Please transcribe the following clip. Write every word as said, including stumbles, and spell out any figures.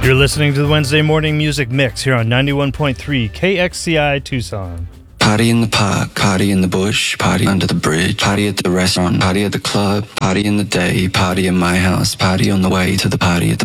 You're listening to the Wednesday Morning Music Mix here on ninety-one point three K X C I Tucson. Party in the park, party in the bush, party under the bridge, party at the restaurant, party at the club, party in the day, party in my house, party on the way to the party at the